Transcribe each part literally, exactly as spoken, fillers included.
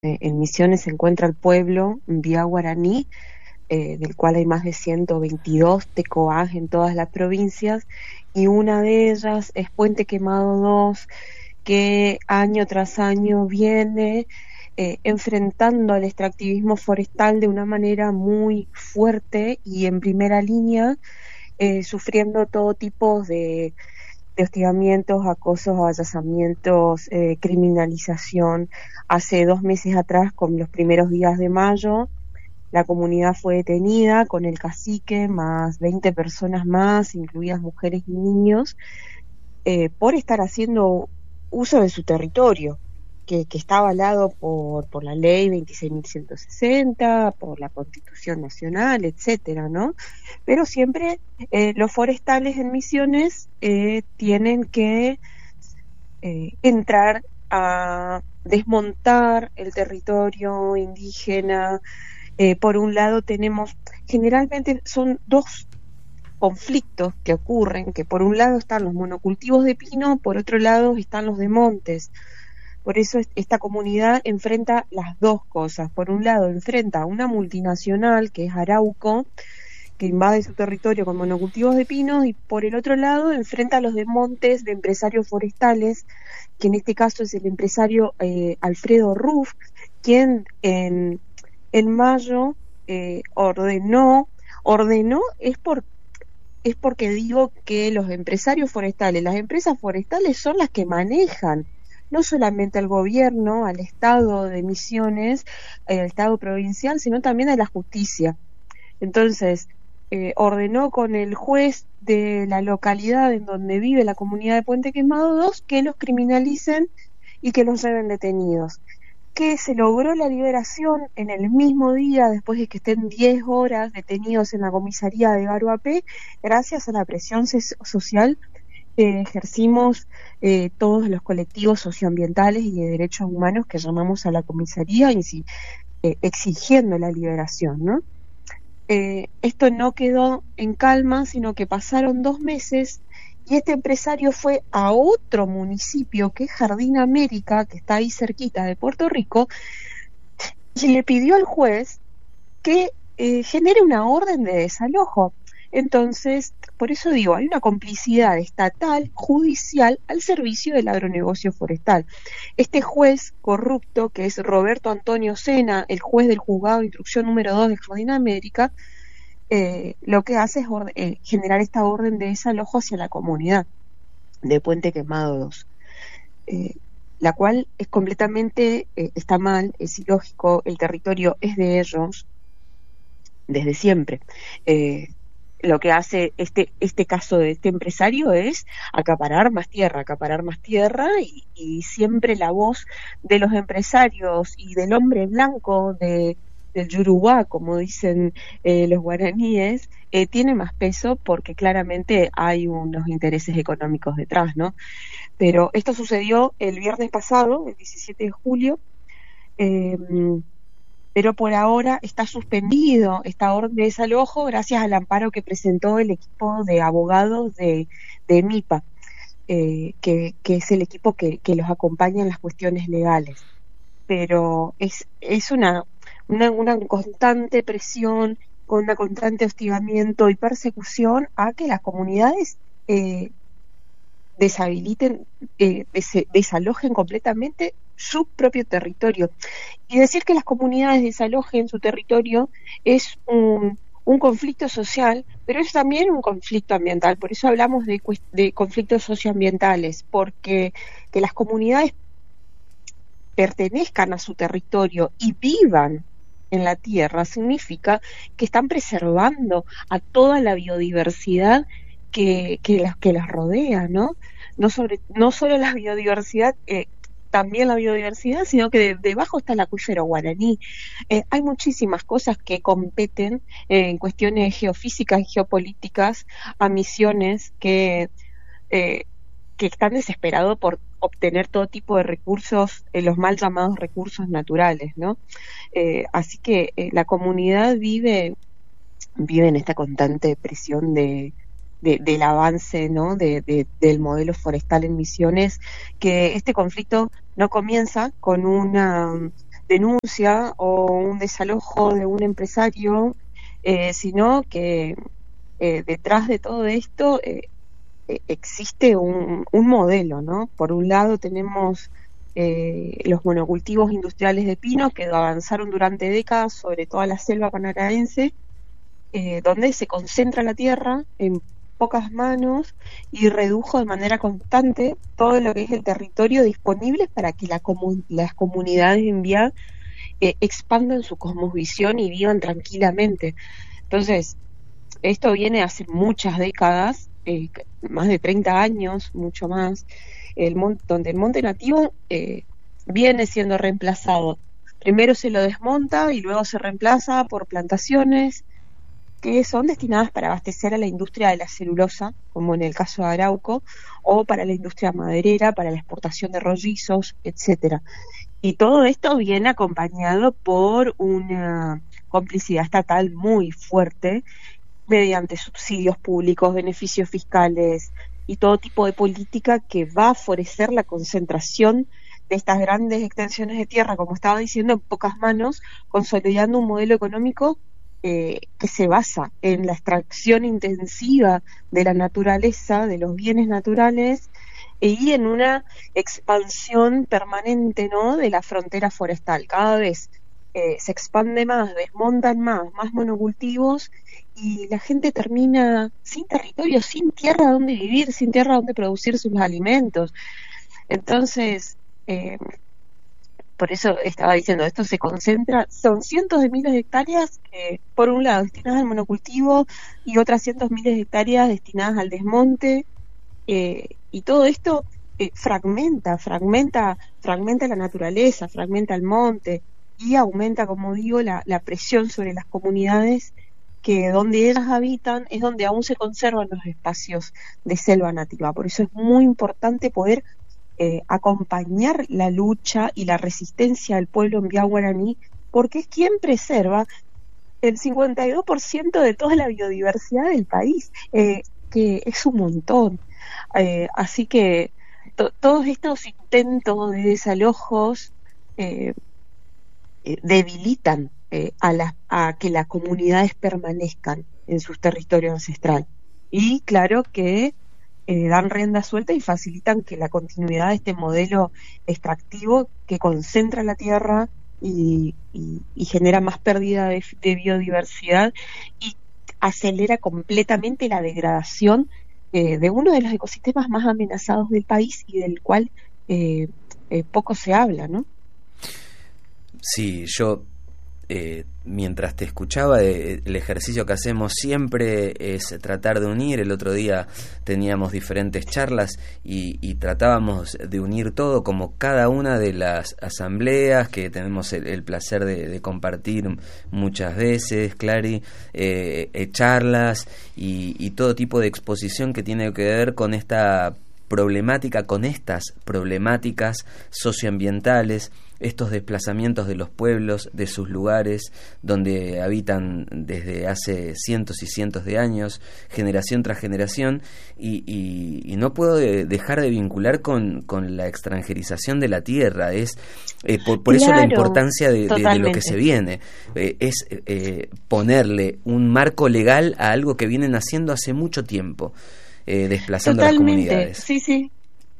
Eh, en Misiones se encuentra el pueblo Vía Guaraní, eh, del cual hay más de ciento veintidós tecoás en todas las provincias, y una de ellas es Puente Quemado dos, que año tras año viene eh, enfrentando al extractivismo forestal de una manera muy fuerte y en primera línea, eh, sufriendo todo tipo de, de hostigamientos, acosos, avasallamientos, eh, criminalización. Hace dos meses atrás, con los primeros días de mayo, la comunidad fue detenida con el cacique más veinte personas más, incluidas mujeres y niños, eh, por estar haciendo uso de su territorio, que, que está avalado por, por la ley veintiséis mil ciento sesenta, por la Constitución Nacional, etcétera, ¿no? Pero siempre eh, los forestales en Misiones eh, tienen que eh, entrar a desmontar el territorio indígena. Eh, por un lado tenemos, generalmente son dos conflictos que ocurren, que por un lado están los monocultivos de pino, por otro lado están los de montes. Por eso esta comunidad enfrenta las dos cosas. Por un lado enfrenta a una multinacional, que es Arauco, que invade su territorio con monocultivos de pinos, y por el otro lado enfrenta a los de montes, de empresarios forestales, que en este caso es el empresario eh, Alfredo Ruff, quien en, en mayo eh, ordenó, ordenó es por es porque digo que los empresarios forestales, las empresas forestales son las que manejan no solamente al gobierno, al Estado de Misiones, al Estado provincial, sino también a la justicia. Entonces, eh, ordenó con el juez de la localidad en donde vive la comunidad de Puente Quemado dos que los criminalicen y que los lleven detenidos. Que se logró la liberación en el mismo día, después de que estén diez horas detenidos en la comisaría de Garuapé, gracias a la presión social que ejercimos eh, todos los colectivos socioambientales y de derechos humanos que llamamos a la comisaría y si, eh, exigiendo la liberación, ¿no? Eh, esto no quedó en calma, sino que pasaron dos meses y este empresario fue a otro municipio, que es Jardín América, que está ahí cerquita de Puerto Rico, y le pidió al juez que eh, genere una orden de desalojo. Entonces, por eso digo, hay una complicidad estatal, judicial, al servicio del agronegocio forestal. Este juez corrupto, que es Roberto Antonio Sena, el juez del juzgado de instrucción número dos de Jardín América, Eh, lo que hace es orden, eh, generar esta orden de desalojo hacia la comunidad de Puente Quemado dos, eh, la cual es completamente, eh, está mal, es ilógico, el territorio es de ellos desde siempre. Eh, lo que hace este, este caso de este empresario es acaparar más tierra, acaparar más tierra y, y siempre la voz de los empresarios y del hombre blanco de del Yurubá, como dicen eh, los guaraníes, eh, tiene más peso porque claramente hay unos intereses económicos detrás, ¿no? Pero esto sucedió el viernes pasado, el diecisiete de julio, eh, pero por ahora está suspendido esta orden de desalojo gracias al amparo que presentó el equipo de abogados de, de MIPA, eh, que, que es el equipo que, que los acompaña en las cuestiones legales. Pero es, es una Una, una constante presión, con una constante hostigamiento y persecución a que las comunidades eh, deshabiliten, eh, des, desalojen completamente su propio territorio. Y decir que las comunidades desalojen su territorio es un, un conflicto social, pero es también un conflicto ambiental. Por eso hablamos de, de conflictos socioambientales, porque que las comunidades pertenezcan a su territorio y vivan en la tierra significa que están preservando a toda la biodiversidad que, que, las, que las rodea, ¿no? No, sobre, no solo la biodiversidad, eh, también la biodiversidad, sino que de, debajo está el acuífero guaraní. Eh, hay muchísimas cosas que competen eh, en cuestiones geofísicas y geopolíticas a Misiones que, eh, que están desesperados por obtener todo tipo de recursos, eh, los mal llamados recursos naturales, ¿no? Eh, así que eh, la comunidad vive, vive en esta constante presión de, de, del avance, ¿no? De, de, del modelo forestal en Misiones, que este conflicto no comienza con una denuncia o un desalojo de un empresario, eh, sino que eh, detrás de todo esto eh, eh, existe un, un modelo, ¿no? Por un lado tenemos eh, los monocultivos industriales de pino que avanzaron durante décadas sobre toda la selva bonaerense, eh, donde se concentra la tierra en pocas manos y redujo de manera constante todo lo que es el territorio disponible para que la comu las comunidades en Vial eh, expandan su cosmovisión y vivan tranquilamente. Entonces, esto viene hace muchas décadas, eh, más de treinta años, mucho más, el mon donde el monte nativo eh, viene siendo reemplazado. Primero se lo desmonta y luego se reemplaza por plantaciones que son destinadas para abastecer a la industria de la celulosa, como en el caso de Arauco, o para la industria maderera, para la exportación de rollizos, etcétera. Y todo esto viene acompañado por una complicidad estatal muy fuerte, mediante subsidios públicos, beneficios fiscales y todo tipo de política que va a favorecer la concentración de estas grandes extensiones de tierra, como estaba diciendo, en pocas manos, consolidando un modelo económico Eh, que se basa en la extracción intensiva de la naturaleza, de los bienes naturales, y en una expansión permanente, ¿no?, de la frontera forestal. Cada vez eh, se expande más, desmontan más, más monocultivos, y la gente termina sin territorio, sin tierra donde vivir, sin tierra donde producir sus alimentos. Entonces, eh, por eso estaba diciendo, esto se concentra, son cientos de miles de hectáreas, que por un lado destinadas al monocultivo y otras cientos miles de hectáreas destinadas al desmonte, eh, y todo esto eh, fragmenta, fragmenta, fragmenta la naturaleza, fragmenta el monte y aumenta, como digo, la, la presión sobre las comunidades, que donde ellas habitan es donde aún se conservan los espacios de selva nativa. Por eso es muy importante poder Eh, acompañar la lucha y la resistencia del pueblo en guaraní, porque es quien preserva el cincuenta y dos por ciento de toda la biodiversidad del país, eh, que es un montón. Eh, así que to todos estos intentos de desalojos eh, eh, debilitan eh, a, la, a que las comunidades permanezcan en sus territorios ancestrales. Y claro que Eh, dan rienda suelta y facilitan que la continuidad de este modelo extractivo que concentra la tierra y, y, y genera más pérdida de, de biodiversidad y acelera completamente la degradación eh, de uno de los ecosistemas más amenazados del país y del cual eh, eh, poco se habla, ¿no? Sí, yo Eh, mientras te escuchaba, eh, el ejercicio que hacemos siempre es tratar de unir. El otro día teníamos diferentes charlas y, y tratábamos de unir todo, como cada una de las asambleas que tenemos el, el placer de, de compartir muchas veces, Clary, eh, eh, charlas y, y todo tipo de exposición que tiene que ver con esta problemática, con estas problemáticas socioambientales, estos desplazamientos de los pueblos, de sus lugares, donde habitan desde hace cientos y cientos de años, generación tras generación, y, y, y no puedo de, dejar de vincular con, con la extranjerización de la tierra. Es eh, por, por claro, eso la importancia de, de, de lo que se viene. Eh, es eh, ponerle un marco legal a algo que vienen haciendo hace mucho tiempo. Eh, desplazando Totalmente, a las comunidades. Sí, sí.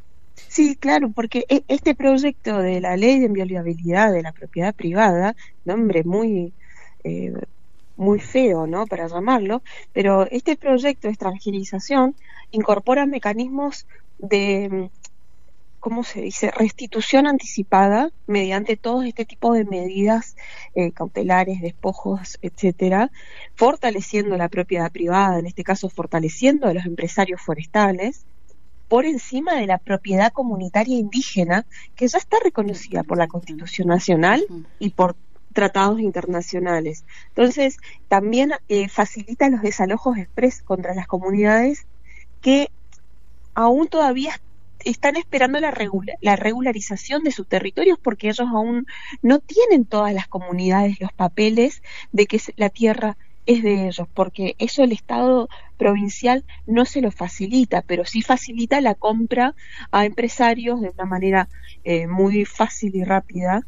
Sí, claro, porque este proyecto de la ley de inviolabilidad de la propiedad privada, nombre muy eh, muy feo, ¿no?, para llamarlo, pero este proyecto de extranjerización incorpora mecanismos de, ¿cómo se dice?, restitución anticipada mediante todo este tipo de medidas eh, cautelares, despojos, etcétera, fortaleciendo la propiedad privada, en este caso fortaleciendo a los empresarios forestales, por encima de la propiedad comunitaria indígena, que ya está reconocida por la Constitución Nacional y por tratados internacionales. Entonces, también eh, facilita los desalojos express contra las comunidades que aún todavía están esperando la, regula la regularización de sus territorios, porque ellos aún no tienen, todas las comunidades, los papeles de que la tierra es de ellos, porque eso el Estado provincial no se lo facilita, pero sí facilita la compra a empresarios de una manera eh, muy fácil y rápida,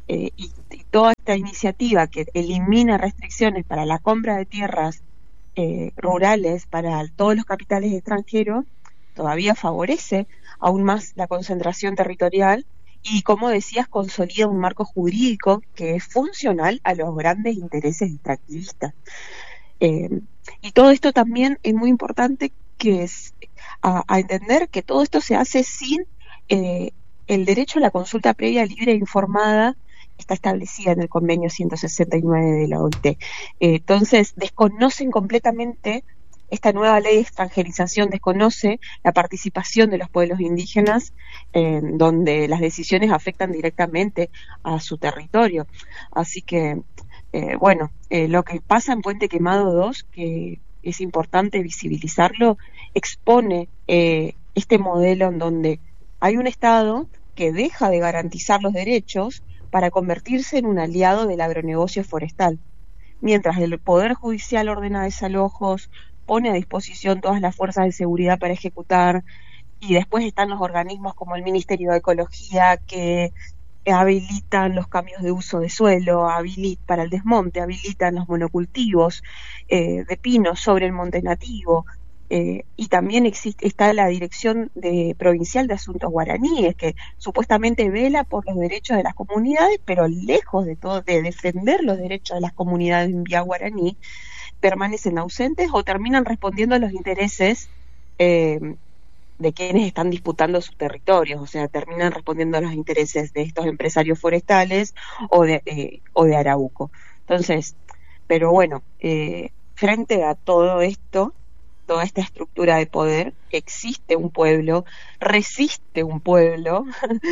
eh, y, y toda esta iniciativa que elimina restricciones para la compra de tierras eh, rurales para todos los capitales extranjeros, todavía favorece aún más la concentración territorial y, como decías, consolida un marco jurídico que es funcional a los grandes intereses extractivistas. Eh, y todo esto también es muy importante que es a, a entender que todo esto se hace sin eh, el derecho a la consulta previa, libre e informada. Está establecida en el convenio ciento sesenta y nueve de la O I T. Eh, entonces, desconocen completamente esta nueva ley de extranjerización, desconoce la participación de los pueblos indígenas, eh, donde las decisiones afectan directamente a su territorio. Así que, eh, bueno, eh, lo que pasa en Puente Quemado dos, que es importante visibilizarlo, expone eh, este modelo en donde hay un Estado que deja de garantizar los derechos para convertirse en un aliado del agronegocio forestal. Mientras el Poder Judicial ordena desalojos, pone a disposición todas las fuerzas de seguridad para ejecutar, y después están los organismos como el Ministerio de Ecología que habilitan los cambios de uso de suelo, habilit para el desmonte, habilitan los monocultivos eh, de pinos sobre el monte nativo. Eh, y también existe, está la Dirección de, Provincial de Asuntos Guaraníes, que supuestamente vela por los derechos de las comunidades, pero lejos de todo de defender los derechos de las comunidades en vía guaraní, permanecen ausentes o terminan respondiendo a los intereses eh, de quienes están disputando sus territorios, o sea, terminan respondiendo a los intereses de estos empresarios forestales o de, eh, o de Arauco. Entonces, pero bueno, eh, frente a todo esto, toda esta estructura de poder, existe un pueblo, resiste un pueblo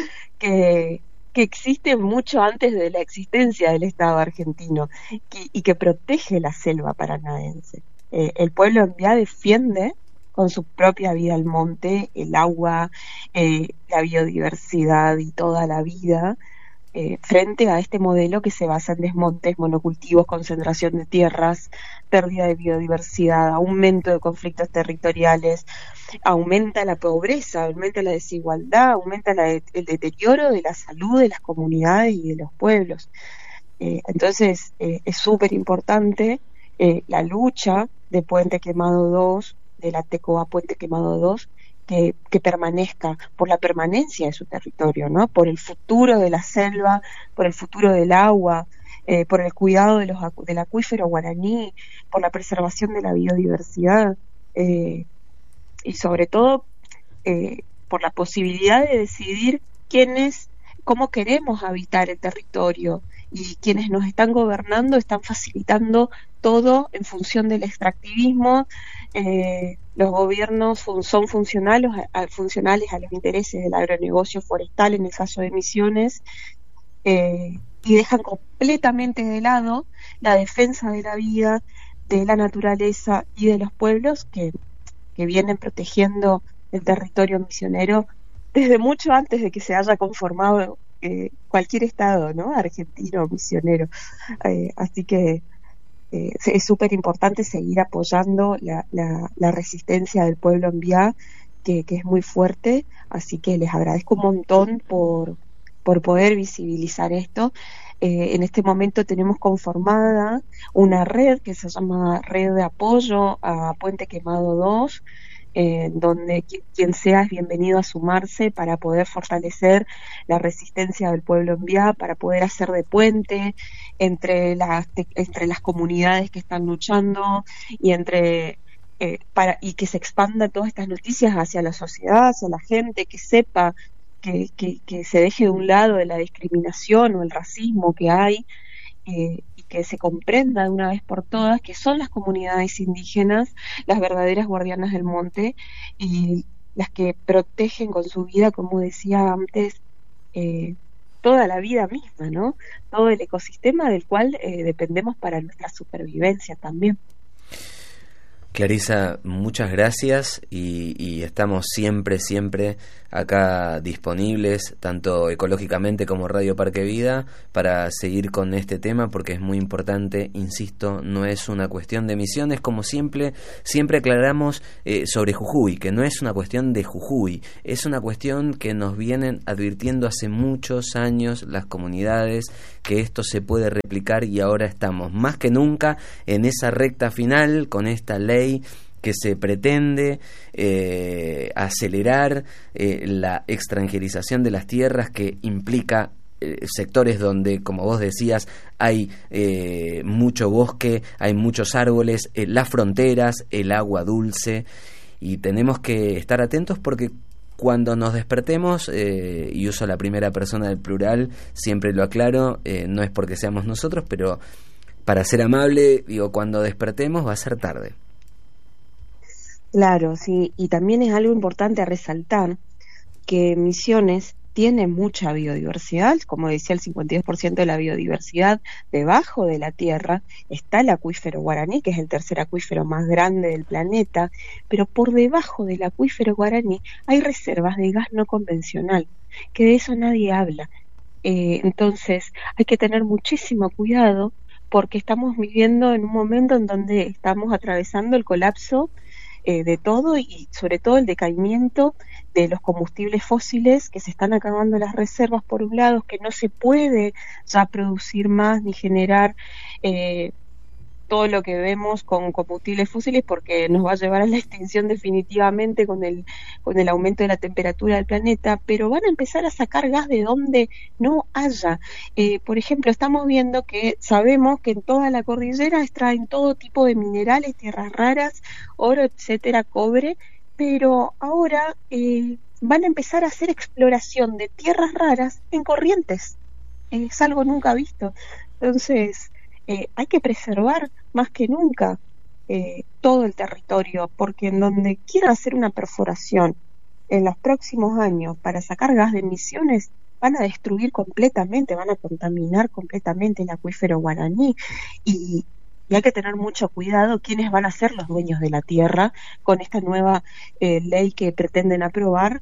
que, que existe mucho antes de la existencia del Estado argentino que, y que protege la selva paranaense. Eh, el pueblo en vía defiende con su propia vida el monte, el agua, eh, la biodiversidad y toda la vida, Eh, frente a este modelo que se basa en desmontes, monocultivos, concentración de tierras, pérdida de biodiversidad, aumento de conflictos territoriales, aumenta la pobreza, aumenta la desigualdad, aumenta la de, el deterioro de la salud de las comunidades y de los pueblos. Eh, entonces eh, es súper importante eh, la lucha de Puente Quemado dos, de la TECOA Puente Quemado dos, Que, que permanezca, por la permanencia de su territorio, ¿no? Por el futuro de la selva, por el futuro del agua, eh, por el cuidado de los acu del acuífero guaraní, por la preservación de la biodiversidad, eh, y sobre todo eh, por la posibilidad de decidir quiénes, cómo queremos habitar el territorio, y quienes nos están gobernando están facilitando todo en función del extractivismo. Eh, los gobiernos fun son funcionales a, funcionales a los intereses del agronegocio forestal, en el caso de Misiones, eh, y dejan completamente de lado la defensa de la vida, de la naturaleza y de los pueblos que, que vienen protegiendo el territorio misionero desde mucho antes de que se haya conformado eh, cualquier estado, ¿no? Argentino, misionero. Eh, así que eh, es súper importante seguir apoyando la, la, la resistencia del pueblo en Vía, que, que es muy fuerte. Así que les agradezco un montón por, por poder visibilizar esto. Eh, en este momento tenemos conformada una red que se llama Red de Apoyo a Puente Quemado dos, eh, donde qu quien sea es bienvenido a sumarse para poder fortalecer la resistencia del pueblo en Vía, para poder hacer de puente entre las, entre las comunidades que están luchando y entre eh, para y que se expandan todas estas noticias hacia la sociedad, hacia la gente, que sepa que, que, que se deje de un lado de la discriminación o el racismo que hay, eh, y que se comprenda de una vez por todas que son las comunidades indígenas las verdaderas guardianas del monte y las que protegen con su vida, como decía antes, eh, toda la vida misma, ¿no? Todo el ecosistema del cual eh, dependemos para nuestra supervivencia también. Clarisa, muchas gracias y, y estamos siempre, siempre acá disponibles, tanto ecológicamente como Radio Parque Vida, para seguir con este tema, porque es muy importante, insisto, no es una cuestión de emisiones, como siempre, siempre aclaramos eh, sobre Jujuy, que no es una cuestión de Jujuy, es una cuestión que nos vienen advirtiendo hace muchos años las comunidades, que esto se puede replicar, y ahora estamos más que nunca en esa recta final con esta ley que se pretende eh, acelerar eh, la extranjerización de las tierras, que implica eh, sectores donde, como vos decías, hay eh, mucho bosque, hay muchos árboles, eh, las fronteras, el agua dulce, y tenemos que estar atentos porque cuando nos despertemos, eh, y uso la primera persona del plural, siempre lo aclaro, eh, no es porque seamos nosotros, pero para ser amable, digo, cuando despertemos va a ser tarde. Claro, sí, y también es algo importante a resaltar que Misiones tiene mucha biodiversidad, como decía, el cincuenta y dos por ciento de la biodiversidad debajo de la tierra está el acuífero Guaraní, que es el tercer acuífero más grande del planeta, pero por debajo del acuífero Guaraní hay reservas de gas no convencional, que de eso nadie habla. Eh, entonces hay que tener muchísimo cuidado porque estamos viviendo en un momento en donde estamos atravesando el colapso Eh, de todo y sobre todo el decaimiento de los combustibles fósiles, que se están acabando las reservas por un lado, que no se puede ya producir más ni generar eh, todo lo que vemos con combustibles fósiles, porque nos va a llevar a la extinción definitivamente con el con el aumento de la temperatura del planeta, pero van a empezar a sacar gas de donde no haya. Eh, por ejemplo, estamos viendo que sabemos que en toda la cordillera extraen todo tipo de minerales, tierras raras, oro, etcétera, cobre, pero ahora eh, van a empezar a hacer exploración de tierras raras en Corrientes. Es algo nunca visto. Entonces, Eh, hay que preservar más que nunca eh, todo el territorio, porque en donde quieran hacer una perforación en los próximos años para sacar gas de emisiones, van a destruir completamente, van a contaminar completamente el acuífero Guaraní, y, y hay que tener mucho cuidado quiénes van a ser los dueños de la tierra con esta nueva eh, ley que pretenden aprobar,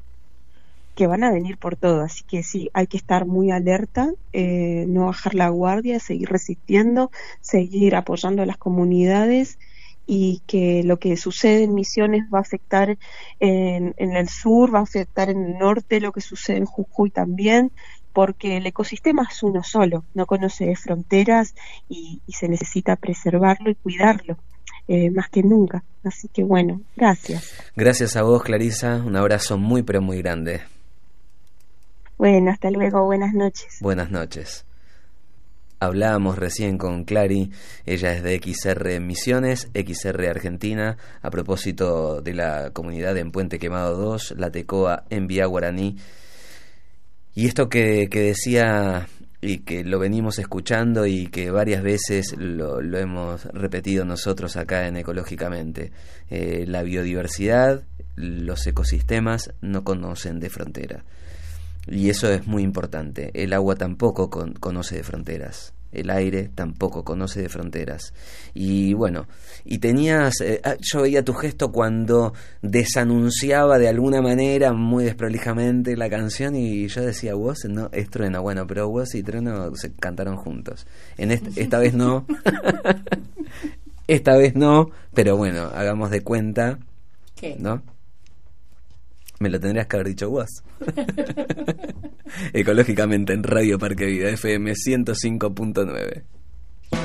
que van a venir por todo. Así que sí, hay que estar muy alerta, eh, no bajar la guardia, seguir resistiendo, seguir apoyando a las comunidades, y que lo que sucede en Misiones va a afectar en, en el sur, va a afectar en el norte, lo que sucede en Jujuy también, porque el ecosistema es uno solo, no conoce de fronteras, y, y se necesita preservarlo y cuidarlo. Eh, más que nunca. Así que bueno, gracias. Gracias a vos, Clarisa, un abrazo muy pero muy grande. Bueno, hasta luego, buenas noches. Buenas noches. Hablábamos recién con Clary, ella es de X R Misiones, X R Argentina, a propósito de la comunidad en Puente Quemado dos, la Tecoa en Vía Guaraní. Y esto que, que decía, y que lo venimos escuchando y que varias veces lo, lo hemos repetido nosotros acá en Ecológicamente, eh, la biodiversidad, los ecosistemas no conocen de frontera. Y eso es muy importante. El agua tampoco con, conoce de fronteras. El aire tampoco conoce de fronteras. Y bueno, y tenías... Eh, yo veía tu gesto cuando desanunciaba de alguna manera, muy desprolijamente, la canción, y yo decía, vos, no, es Trueno. Bueno, pero vos y Trueno se cantaron juntos. En este, esta vez no. Esta vez no, pero bueno, hagamos de cuenta. ¿Qué? ¿No? Me lo tendrías que haber dicho vos. Ecológicamente en Radio Parque Vida, F M ciento cinco punto nueve.